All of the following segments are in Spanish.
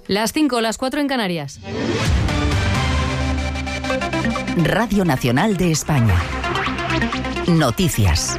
Las 5, las 4 en Canarias. Radio Nacional de España. Noticias.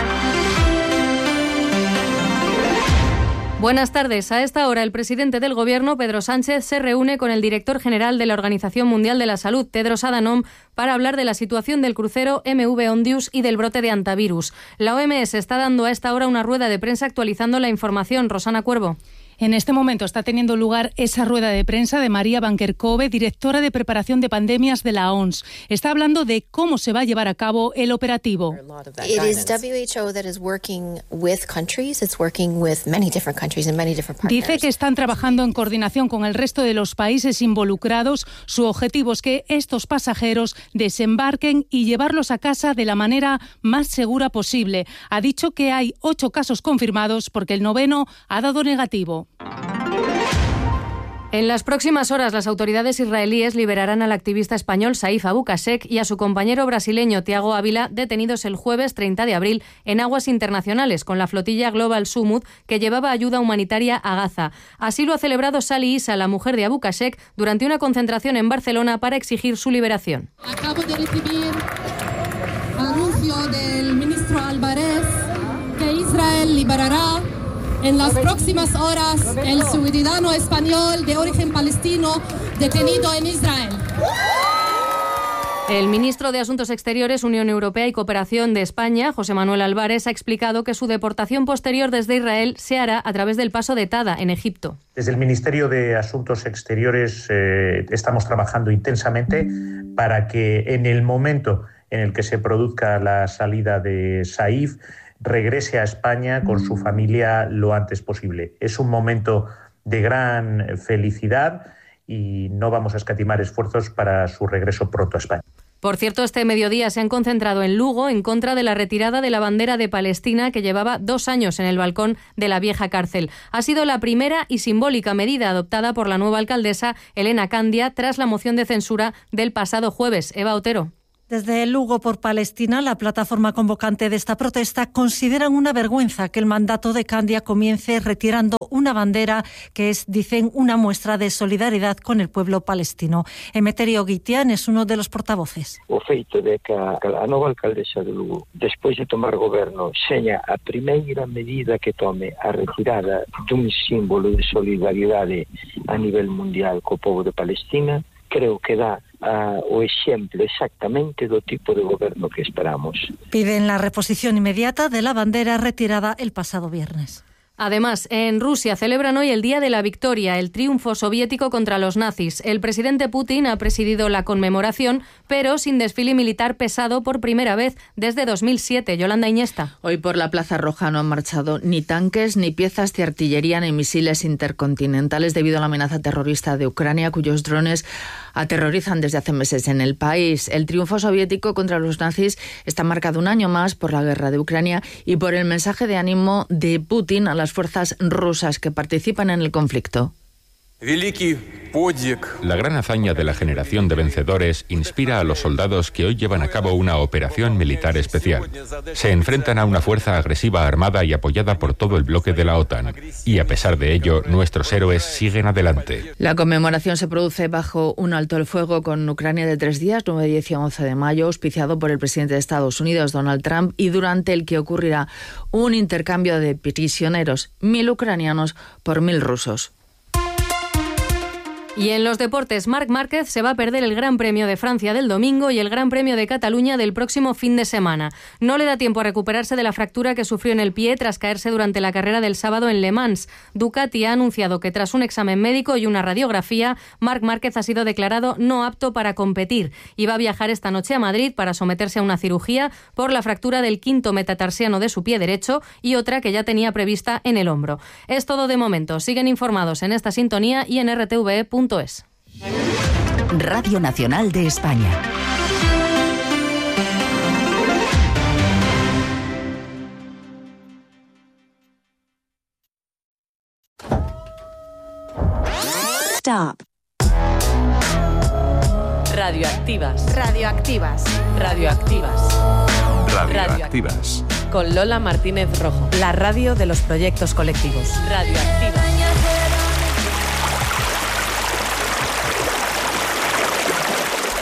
Buenas tardes. A esta hora, el presidente del Gobierno, Pedro Sánchez, se reúne con el director general de la Organización Mundial de la Salud, Tedros Adhanom, para hablar de la situación del crucero MV Ondius y del brote de hantavirus. La OMS está dando a esta hora una rueda de prensa actualizando la información. Rosana Cuervo. En este momento está teniendo lugar esa rueda de prensa de María Van Kerkhove, directora de preparación de pandemias de la OMS. Está hablando de cómo se va a llevar a cabo el operativo. Dice que están trabajando en coordinación con el resto de los países involucrados. Su objetivo es que estos pasajeros desembarquen y llevarlos a casa de la manera más segura posible. Ha dicho que hay 8 casos confirmados porque el 9º ha dado negativo. En las próximas horas, las autoridades israelíes liberarán al activista español Saif Abu Qasek y a su compañero brasileño Thiago Ávila, detenidos el jueves 30 de abril en aguas internacionales con la flotilla Global Sumud que llevaba ayuda humanitaria a Gaza. Así lo ha celebrado Sally Issa, la mujer de Abu Qasek, durante una concentración en Barcelona para exigir su liberación. Acabo de recibir anuncio del ministro Álvarez que Israel liberará en las próximas horas el ciudadano español de origen palestino detenido en Israel. El ministro de Asuntos Exteriores, Unión Europea y Cooperación de España, José Manuel Álvarez, ha explicado que su deportación posterior desde Israel se hará a través del paso de Tada, en Egipto. Desde el Ministerio de Asuntos Exteriores estamos trabajando intensamente para que en el momento en el que se produzca la salida de Saif, regrese a España con su familia lo antes posible. Es un momento de gran felicidad y no vamos a escatimar esfuerzos para su regreso pronto a España. Por cierto, este mediodía se han concentrado en Lugo en contra de la retirada de la bandera de Palestina que llevaba 2 años en el balcón de la vieja cárcel. Ha sido la primera y simbólica medida adoptada por la nueva alcaldesa Elena Candia tras la moción de censura del pasado jueves. Eva Otero. Desde Lugo por Palestina, la plataforma convocante de esta protesta consideran una vergüenza que el mandato de Candia comience retirando una bandera que es, dicen, una muestra de solidaridad con el pueblo palestino. Emeterio Guitián es uno de los portavoces. O feito de que a nova alcaldesa de Lugo, despois de tomar goberno, seña a primeira medida que tome a retirada dun símbolo de solidaridade a nivel mundial co povo de Palestina, creo que dá o exemplo exactamente do tipo de goberno que esperamos. Piden la reposición inmediata de la bandera retirada el pasado viernes. Además, en Rusia celebran hoy el Día de la Victoria, el triunfo soviético contra los nazis. El presidente Putin ha presidido la conmemoración, pero sin desfile militar pesado por primera vez desde 2007. Yolanda Iñesta. Hoy por la Plaza Roja no han marchado ni tanques, ni piezas de artillería, ni misiles intercontinentales debido a la amenaza terrorista de Ucrania, cuyos drones aterrorizan desde hace meses en el país. El triunfo soviético contra los nazis está marcado un año más por la guerra de Ucrania y por el mensaje de ánimo de Putin a las fuerzas rusas que participan en el conflicto. La gran hazaña de la generación de vencedores inspira a los soldados que hoy llevan a cabo una operación militar especial. Se enfrentan a una fuerza agresiva armada y apoyada por todo el bloque de la OTAN. Y a pesar de ello, nuestros héroes siguen adelante. La conmemoración se produce bajo un alto el fuego con Ucrania de 3 días, 9, 10 y 11 de mayo, auspiciado por el presidente de Estados Unidos, Donald Trump, y durante el que ocurrirá un intercambio de prisioneros, 1.000 ucranianos por 1.000 rusos. Y en los deportes, Marc Márquez se va a perder el Gran Premio de Francia del domingo y el Gran Premio de Cataluña del próximo fin de semana. No le da tiempo a recuperarse de la fractura que sufrió en el pie tras caerse durante la carrera del sábado en Le Mans. Ducati ha anunciado que tras un examen médico y una radiografía, Marc Márquez ha sido declarado no apto para competir y va a viajar esta noche a Madrid para someterse a una cirugía por la fractura del quinto metatarsiano de su pie derecho y otra que ya tenía prevista en el hombro. Es todo de momento. Siguen informados en esta sintonía y en rtve.es. Radio Nacional de España. Stop. Radioactivas. Radioactivas. Radioactivas. Radioactivas. Con Lola Martínez Rojo. La radio de los proyectos colectivos. Radioactivas.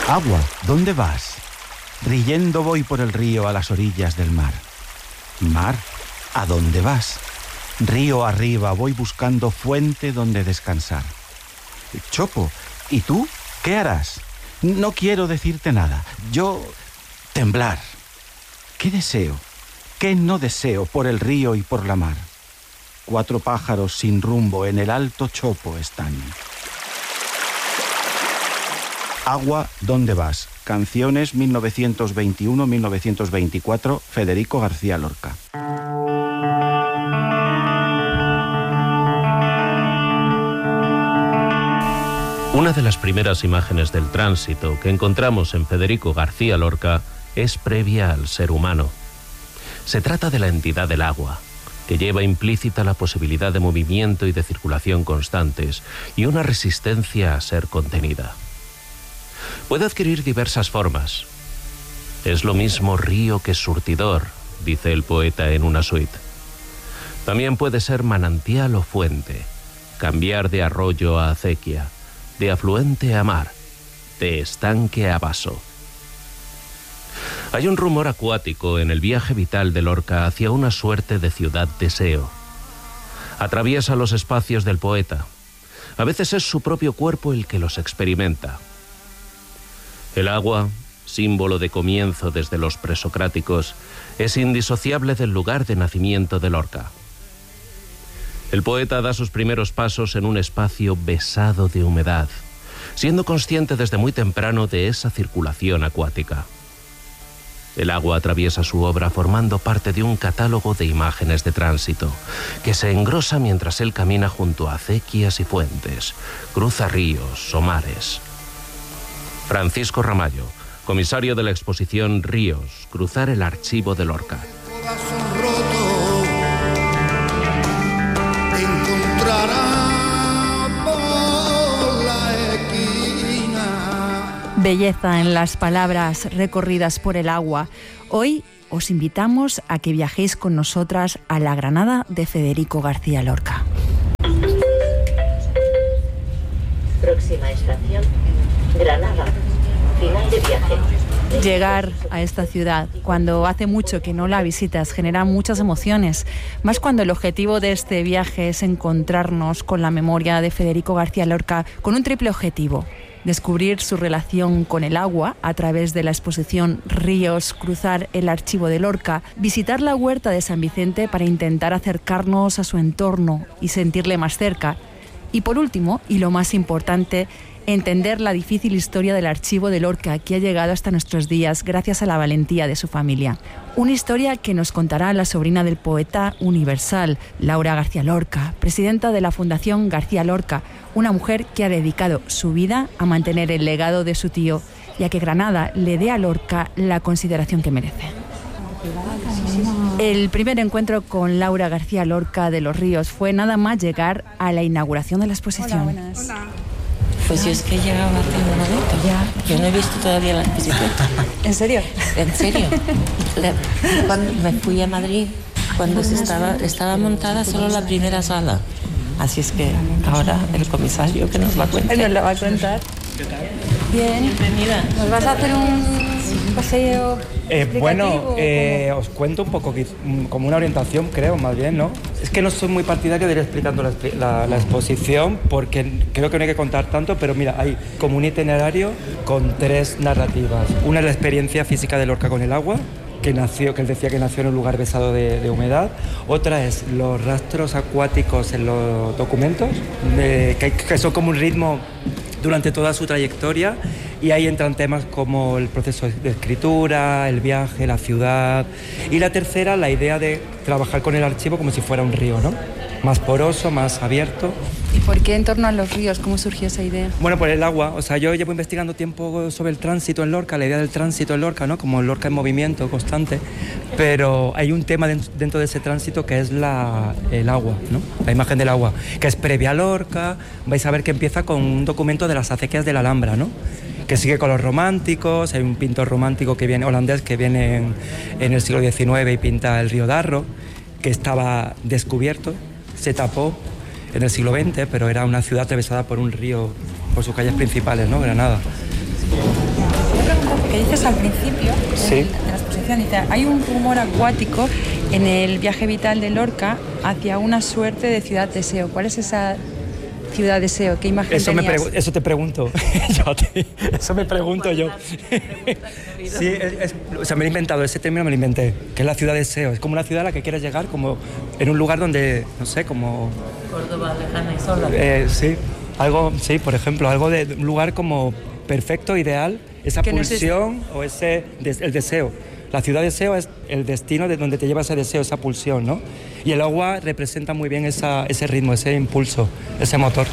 Agua, ¿dónde vas? Riendo voy por el río a las orillas del mar. Mar, ¿a dónde vas? Río arriba voy buscando fuente donde descansar. Chopo, ¿y tú qué harás? No quiero decirte nada. Yo, temblar. ¿Qué deseo? ¿Qué no deseo por el río y por la mar? 4 pájaros sin rumbo en el alto Chopo están. Agua, ¿dónde vas? Canciones 1921-1924, Federico García Lorca. Una de las primeras imágenes del tránsito que encontramos en Federico García Lorca es previa al ser humano. Se trata de la entidad del agua, que lleva implícita la posibilidad de movimiento y de circulación constantes y una resistencia a ser contenida. Puede adquirir diversas formas. Es lo mismo río que surtidor, dice el poeta en una suite. También puede ser manantial o fuente, cambiar de arroyo a acequia, de afluente a mar, de estanque a vaso. Hay un rumor acuático en el viaje vital de Lorca hacia una suerte de ciudad-deseo. Atraviesa los espacios del poeta. A veces es su propio cuerpo el que los experimenta. El agua, símbolo de comienzo desde los presocráticos, es indisociable del lugar de nacimiento de Lorca. El poeta da sus primeros pasos en un espacio besado de humedad, siendo consciente desde muy temprano de esa circulación acuática. El agua atraviesa su obra formando parte de un catálogo de imágenes de tránsito, que se engrosa mientras él camina junto a acequias y fuentes, cruza ríos o mares. Francisco Ramallo, comisario de la exposición Ríos, cruzar el archivo de Lorca. Belleza en las palabras recorridas por el agua. Hoy os invitamos a que viajéis con nosotras a la Granada de Federico García Lorca. Próxima estación, Granada. Final de viaje. Llegar a esta ciudad cuando hace mucho que no la visitas genera muchas emociones, más cuando el objetivo de este viaje es encontrarnos con la memoria de Federico García Lorca con un triple objetivo: descubrir su relación con el agua a través de la exposición Ríos, cruzar el archivo de Lorca, visitar la huerta de San Vicente para intentar acercarnos a su entorno y sentirle más cerca, y por último, y lo más importante, entender la difícil historia del archivo de Lorca que ha llegado hasta nuestros días gracias a la valentía de su familia. Una historia que nos contará la sobrina del poeta universal, Laura García Lorca, presidenta de la Fundación García Lorca, una mujer que ha dedicado su vida a mantener el legado de su tío y a que Granada le dé a Lorca la consideración que merece. El primer encuentro con Laura García Lorca de los Ríos fue nada más llegar a la inauguración de la exposición. Hola, buenas. Hola. Pues yo es que llegaba hace un momento. Ya. Yo no he visto todavía la exposición. ¿En serio? ¿En serio? Cuando me fui a Madrid, cuando estaba montada solo la primera sala. Así es que ahora el comisario que nos va a contar. Nos la va a contar. ¿Qué tal? Bien. Bienvenida. ¿Nos vas a hacer un paseo os cuento un poco, como una orientación, creo, más bien, ¿no? Es que no soy muy partidario de ir explicando la exposición, porque creo que no hay que contar tanto, pero mira, hay como un itinerario con 3 narrativas. Una es la experiencia física de Lorca con el agua, que él decía que nació en un lugar besado de humedad. Otra es los rastros acuáticos en los documentos, que son como un ritmo durante toda su trayectoria, y ahí entran temas como el proceso de escritura, el viaje, la ciudad. Y la tercera, la idea de trabajar con el archivo como si fuera un río, ¿no? Más poroso, más abierto. ¿Y por qué en torno a los ríos? ¿Cómo surgió esa idea? Bueno, por el agua. O sea, yo llevo investigando tiempo sobre el tránsito en Lorca, la idea del tránsito en Lorca, ¿no? Como Lorca en movimiento constante. Pero hay un tema dentro de ese tránsito que es el agua, ¿no? La imagen del agua, que es previa a Lorca. Vais a ver que empieza con un documento de las acequias de la Alhambra, ¿no? Que sigue con los románticos. Hay un pintor romántico holandés que viene en el siglo XIX y pinta el río Darro, que estaba descubierto, se tapó en el siglo XX, pero era una ciudad atravesada por un río, por sus calles principales, ¿no? Granada. preguntar, porque dices al principio Sí. de la exposición, dice, hay un rumor acuático en el viaje vital de Lorca hacia una suerte de ciudad deseo. ¿Cuál es esa ciudad deseo? ¿Qué imagen tenías? Eso te pregunto. Eso me pregunto yo. Sí, o sea, me he inventado, ese término me lo inventé, que es la ciudad deseo. Es como una ciudad a la que quieres llegar, como en un lugar donde, no sé, como... Córdoba, lejana y sola. Sí, por ejemplo, algo de un lugar como perfecto, ideal, esa pulsión o el deseo. La ciudad deseo es el destino de donde te lleva ese deseo, esa pulsión, ¿no? Y el agua representa muy bien ese ritmo, ese impulso, ese motor.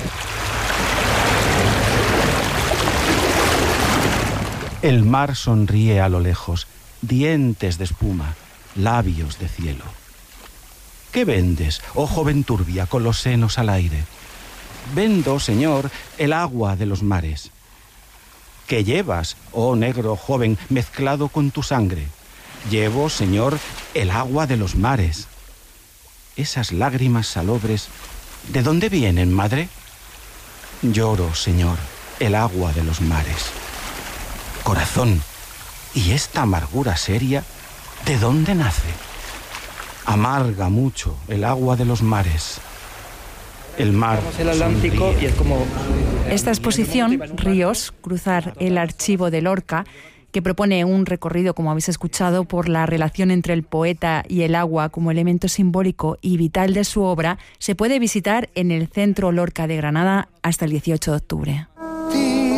El mar sonríe a lo lejos, dientes de espuma, labios de cielo. ¿Qué vendes, oh joven turbia, con los senos al aire? Vendo, señor, el agua de los mares. ¿Qué llevas, oh negro joven, mezclado con tu sangre? Llevo, señor, el agua de los mares. Esas lágrimas salobres, ¿de dónde vienen, madre? Lloro, señor, el agua de los mares. Corazón, ¿y esta amargura seria, de dónde nace? Amarga mucho el agua de los mares. El mar el Atlántico sonríe. Y es como... Esta exposición, Ríos, cruzar el archivo de Lorca, que propone un recorrido, como habéis escuchado, por la relación entre el poeta y el agua como elemento simbólico y vital de su obra, se puede visitar en el Centro Lorca de Granada hasta el 18 de octubre.